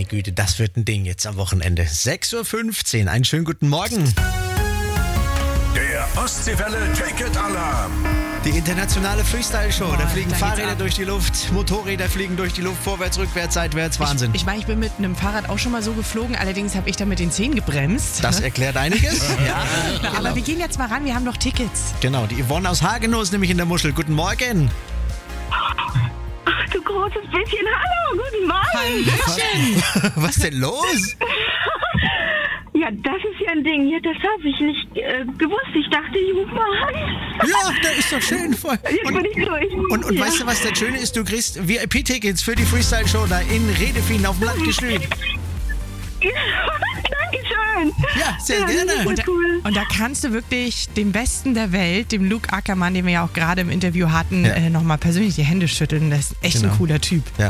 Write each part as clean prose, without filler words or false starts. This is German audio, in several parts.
Güte, das wird ein Ding jetzt am Wochenende. 6.15 Uhr, einen schönen guten Morgen. Der Ostseewelle Ticket-Alarm. Die internationale Freestyle-Show, da fliegen da geht's Fahrräder ab. durch die Luft, Motorräder fliegen durch die Luft, vorwärts, rückwärts, seitwärts, Wahnsinn. Ich meine, ich bin mit einem Fahrrad auch schon mal so geflogen, allerdings habe ich da mit den Zehen gebremst. Das erklärt einiges. Ja, Na, aber wir gehen jetzt mal ran, wir haben noch Tickets. genau, die Yvonne aus Hagenow ist nämlich in der Muschel. Guten Morgen. Ach du großes bisschen, hallo, guten Morgen. Was denn los? Ja, das ist ja ein Ding, ja, das habe ich nicht gewusst. Ich dachte, ich ruf mal an. Ja, da ist doch schön voll. Jetzt bin ich durch. Und ja. weißt du, was das Schöne ist? Du kriegst VIP-Tickets für die Freestyle-Show da in Redefien auf dem Landgestüt. Ja, Dankeschön. Ja, sehr Ja, gerne. das ist cool. Und da kannst du wirklich dem Besten der Welt, dem Luke Ackermann, den wir ja auch gerade im Interview hatten, Ja. nochmal persönlich die Hände schütteln. Das ist echt Genau. ein cooler Typ. Ja.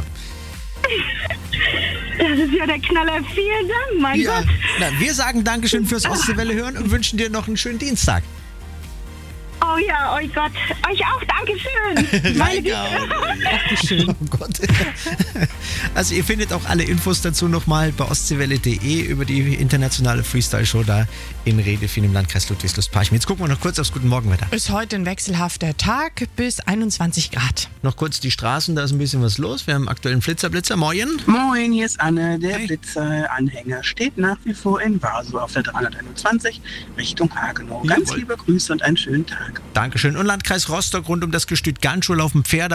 Das ist ja der Knaller. Vielen Dank, mein Ja. Gott. Na, wir sagen Dankeschön fürs Ostseewelle hören und wünschen dir noch einen schönen Dienstag. Oh ja, oh Gott. Euch auch, Dankeschön. Meine Güte. Schön. Oh Gott. Also ihr findet auch alle Infos dazu nochmal bei ostseewelle.de über die internationale Freestyle-Show da in Redefien im Landkreis Ludwigslust-Parchim. Jetzt gucken wir noch kurz aufs Guten Morgenwetter. Ist heute ein wechselhafter Tag bis 21 Grad. Noch kurz die Straßen, da ist ein bisschen was los. Wir haben aktuell einen Flitzer-Blitzer. Moin. Moin, hier ist Anne. Der Hi. Blitzer-Anhänger steht nach wie vor in Warsow auf der 321 Richtung Hagenow. Ganz Jawohl. liebe Grüße und einen schönen Tag. Dankeschön. Und Landkreis Rostock rund um das Gestüt Ganschul auf dem Pferde.